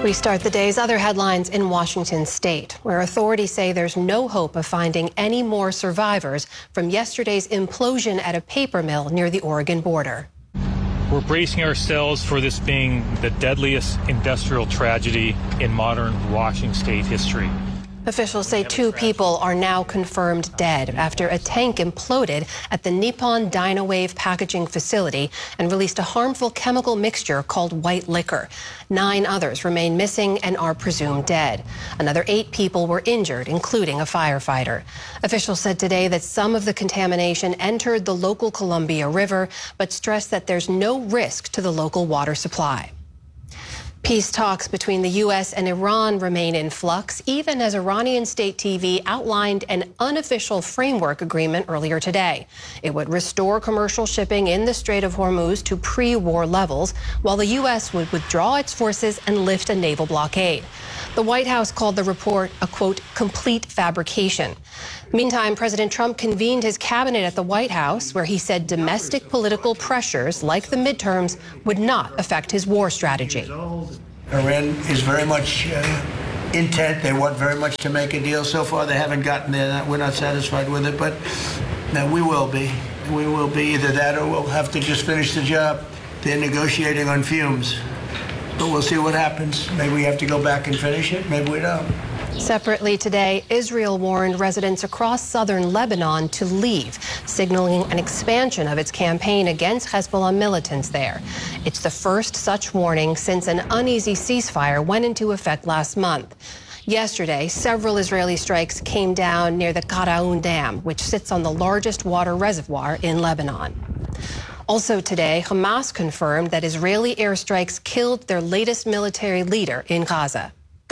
We start the day's other headlines in Washington state, where authorities say there's no hope of finding any more survivors from yesterday's implosion at a paper mill near the Oregon border. We're bracing ourselves for this being the deadliest industrial tragedy in modern Washington state history. Officials say 2 people are now confirmed dead after a tank imploded at the Nippon Dynawave packaging facility and released a harmful chemical mixture called white liquor. 9 others remain missing and are presumed dead. Another 8 people were injured, including a firefighter. Officials said today that some of the contamination entered the local Columbia River, but stressed that there's no risk to the local water supply. Peace talks between the U.S. and Iran remain in flux, even as Iranian state TV outlined an unofficial framework agreement earlier today. It would restore commercial shipping in the Strait of Hormuz to pre-war levels, while the U.S. would withdraw its forces and lift a naval blockade. The White House called the report a, quote, complete fabrication. Meantime, President Trump convened his cabinet at the White House, where he said domestic political pressures, like the midterms, would not affect his war strategy. Iran is very much intent. They want very much to make a deal. So far, they haven't gotten there. We're not satisfied with it, but no, we will be. We will be either that or we'll have to just finish the job. They're negotiating on fumes, but we'll see what happens. Maybe we have to go back and finish it. Maybe we don't. Separately today, Israel warned residents across southern Lebanon to leave, signaling an expansion of its campaign against Hezbollah militants there. It's the first such warning since an uneasy ceasefire went into effect last month. Yesterday, several Israeli strikes came down near the Karaun Dam, which sits on the largest water reservoir in Lebanon. Also today, Hamas confirmed that Israeli airstrikes killed their latest military leader in Gaza.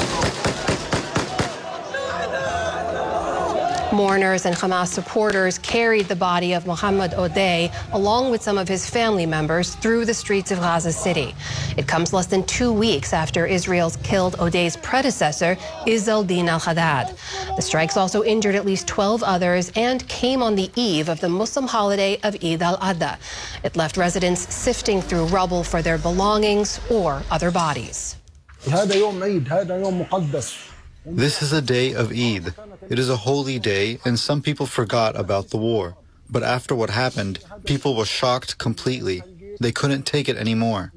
Mourners and Hamas supporters carried the body of Mohammed Odeh, along with some of his family members, through the streets of Gaza City. It comes less than 2 weeks after Israel's killed Odeh's predecessor, Izz al-Din al-Haddad. The strikes also injured at least 12 others and came on the eve of the Muslim holiday of Eid al-Adha. It left residents sifting through rubble for their belongings or other bodies. This is a day of Eid. It is a holy day, and some people forgot about the war. But after what happened, people were shocked completely. They couldn't take it anymore.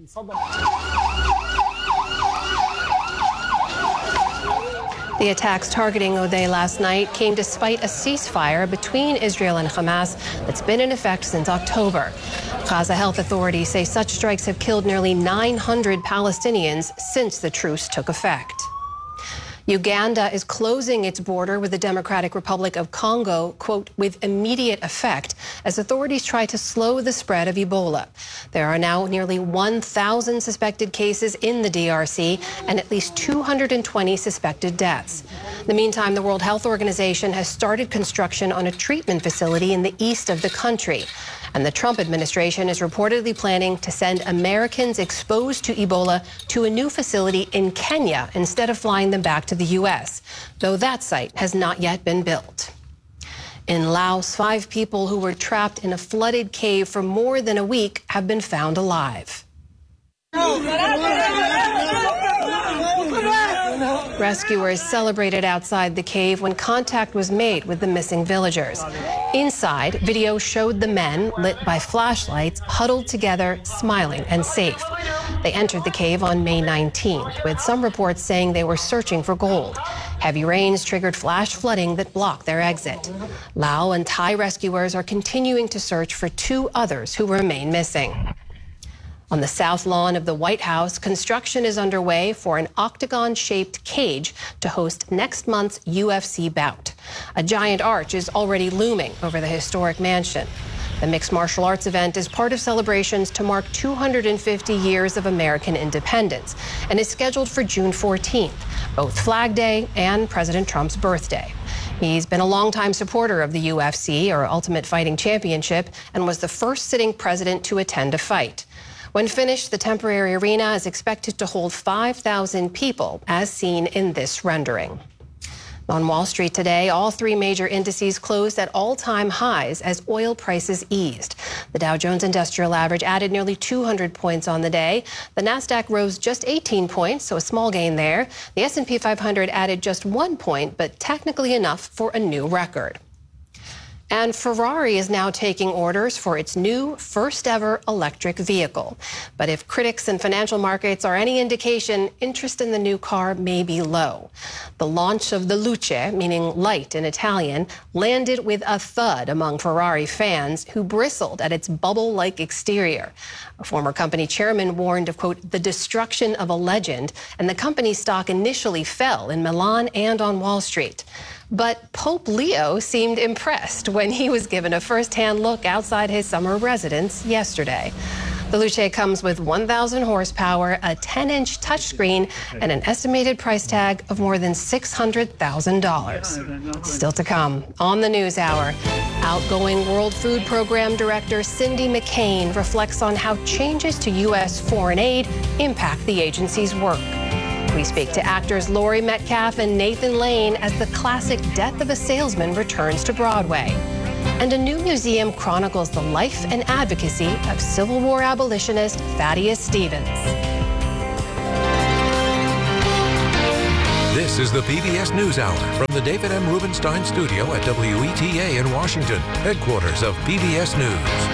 The attacks targeting Odeh last night came despite a ceasefire between Israel and Hamas that's been in effect since October. Gaza health authorities say such strikes have killed nearly 900 Palestinians since the truce took effect. Uganda is closing its border with the Democratic Republic of Congo, quote, with immediate effect, as authorities try to slow the spread of Ebola. There are now nearly 1,000 suspected cases in the DRC and at least 220 suspected deaths. In the meantime, the World Health Organization has started construction on a treatment facility in the east of the country. And the Trump administration is reportedly planning to send Americans exposed to Ebola to a new facility in Kenya instead of flying them back to the U.S., though that site has not yet been built. In Laos, 5 people who were trapped in a flooded cave for more than a week have been found alive. Rescuers celebrated outside the cave when contact was made with the missing villagers. Inside, video showed the men, lit by flashlights, huddled together, smiling and safe. They entered the cave on May 19th, with some reports saying they were searching for gold. Heavy rains triggered flash flooding that blocked their exit. Lao and Thai rescuers are continuing to search for 2 others who remain missing. On the south lawn of the White House, construction is underway for an octagon-shaped cage to host next month's UFC bout. A giant arch is already looming over the historic mansion. The mixed martial arts event is part of celebrations to mark 250 years of American independence and is scheduled for June 14th, both Flag Day and President Trump's birthday. He's been a longtime supporter of the UFC, or Ultimate Fighting Championship, and was the first sitting president to attend a fight. When finished, the temporary arena is expected to hold 5,000 people, as seen in this rendering. On Wall Street today, all three major indices closed at all-time highs as oil prices eased. The Dow Jones Industrial Average added nearly 200 points on the day. The Nasdaq rose just 18 points, so a small gain there. The S&P 500 added just 1 point, but technically enough for a new record. And Ferrari is now taking orders for its new first-ever electric vehicle. But if critics and financial markets are any indication, interest in the new car may be low. The launch of the Luce, meaning light in Italian, landed with a thud among Ferrari fans who bristled at its bubble-like exterior. A former company chairman warned of, quote, the destruction of a legend, and the company's stock initially fell in Milan and on Wall Street. But Pope Leo seemed impressed when he was given a first-hand look outside his summer residence yesterday. The Luce comes with 1,000 horsepower, a 10-inch touchscreen, and an estimated price tag of more than $600,000. Still to come on the News Hour, outgoing World Food Program Director Cindy McCain reflects on how changes to U.S. foreign aid impact the agency's work. We speak to actors Laurie Metcalf and Nathan Lane as the classic Death of a Salesman returns to Broadway. And a new museum chronicles the life and advocacy of Civil War abolitionist Thaddeus Stevens. This is the PBS NewsHour from the David M. Rubenstein Studio at WETA in Washington, headquarters of PBS News.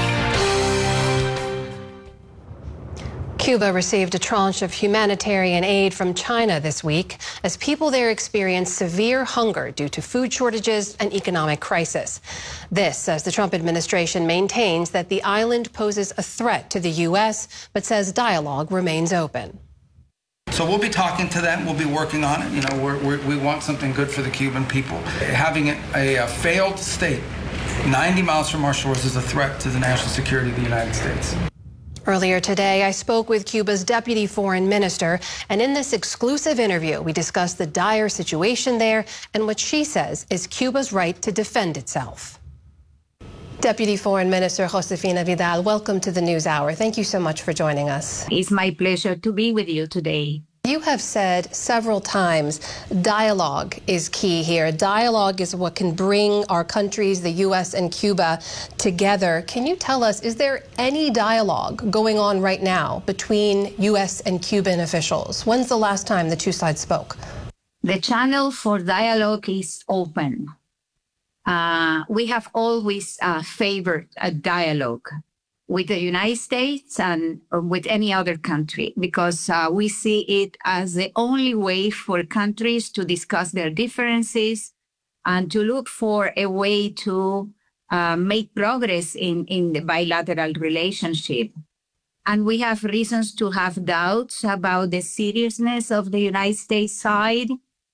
Cuba received a tranche of humanitarian aid from China this week as people there experience severe hunger due to food shortages and economic crisis. This as the Trump administration maintains that the island poses a threat to the U.S., but says dialogue remains open. So we'll be talking to them. We'll be working on it. You know, we want something good for the Cuban people. Having a failed state 90 miles from our shores is a threat to the national security of the United States. Earlier today, I spoke with Cuba's deputy foreign minister, and in this exclusive interview, we discussed the dire situation there and what she says is Cuba's right to defend itself. Deputy Foreign Minister Josefina Vidal, welcome to the NewsHour. Thank you so much for joining us. It's my pleasure to be with you today. You have said several times dialogue is key here. Dialogue is what can bring our countries, the U.S. and Cuba, together. Can you tell us, is there any dialogue going on right now between U.S. and Cuban officials? When's the last time the two sides spoke? The channel for dialogue is open. We have always favored a dialogue with the United States and with any other country, because we see it as the only way for countries to discuss their differences and to look for a way to make progress in the bilateral relationship. And we have reasons to have doubts about the seriousness of the United States side,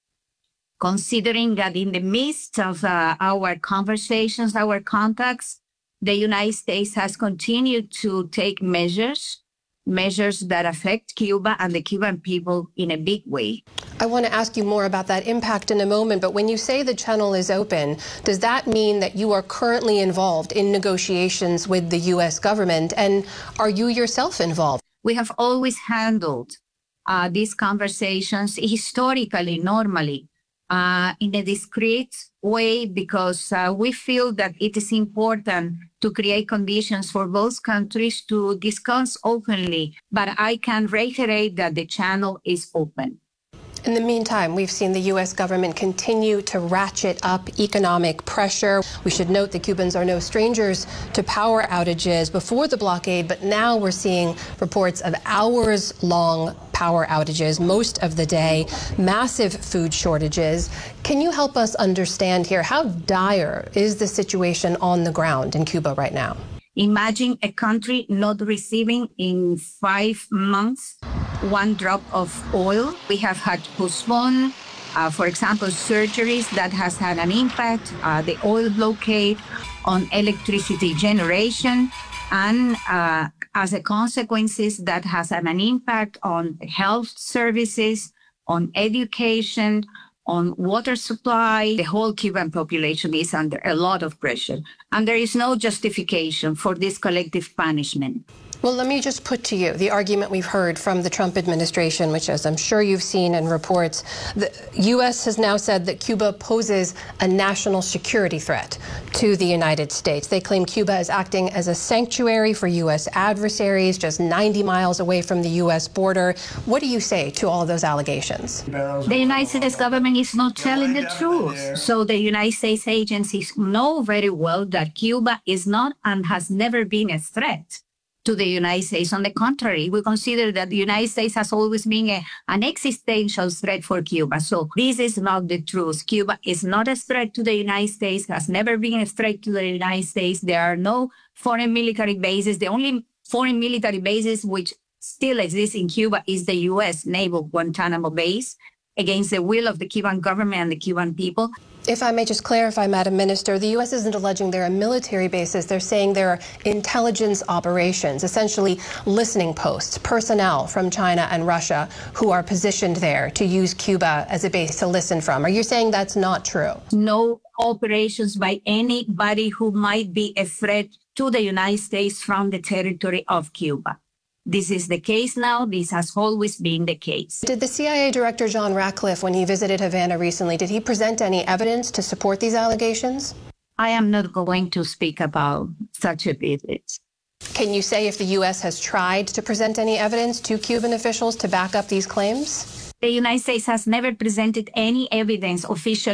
considering that in the midst of our conversations, our contacts, the United States has continued to take measures that affect Cuba and the Cuban people in a big way. I want to ask you more about that impact in a moment, but when you say the channel is open, does that mean that you are currently involved in negotiations with the U.S. government, and are you yourself involved? We have always handled these conversations historically, normally, in a discreet way, because we feel that it is important to create conditions for both countries to discuss openly. But I can reiterate that the channel is open. In the meantime, we've seen the U.S. government continue to ratchet up economic pressure. We should note the Cubans are no strangers to power outages before the blockade, but now we're seeing reports of hours-long power outages most of the day, massive food shortages. Can you help us understand here, how dire is the situation on the ground in Cuba right now? Imagine a country not receiving in 5 months 1 drop of oil. We have had to postpone, for example, surgeries that has had an impact, the oil blockade on electricity generation, and as a consequence, that has had an impact on health services, on education, on water supply. The whole Cuban population is under a lot of pressure, and there is no justification for this collective punishment. Well, let me just put to you the argument we've heard from the Trump administration, which, as I'm sure you've seen in reports, the U.S. has now said that Cuba poses a national security threat to the United States. They claim Cuba is acting as a sanctuary for U.S. adversaries just 90 miles away from the U.S. border. What do you say to all of those allegations? The United States government is not telling the truth. So the United States agencies know very well that Cuba is not and has never been a threat to the United States. On the contrary, we consider that the United States has always been an existential threat for Cuba. So this is not the truth. Cuba is not a threat to the United States, has never been a threat to the United States. There are no foreign military bases. The only foreign military bases which still exist in Cuba is the U.S. Naval Guantanamo base against the will of the Cuban government and the Cuban people. If I may just clarify, Madam Minister, the U.S. isn't alleging there are military bases. They're saying there are intelligence operations, essentially listening posts, personnel from China and Russia who are positioned there to use Cuba as a base to listen from. Are you saying that's not true? No operations by anybody who might be a threat to the United States from the territory of Cuba. This is the case now. This has always been the case. Did the CIA Director John Ratcliffe, when he visited Havana recently, did he present any evidence to support these allegations? I am not going to speak about such a visit. Can you say if the U.S. has tried to present any evidence to Cuban officials to back up these claims? The United States has never presented any evidence officially